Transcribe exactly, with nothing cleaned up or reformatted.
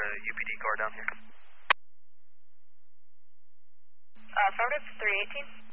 U P D car down here. Uh, affirmative, three eighteen.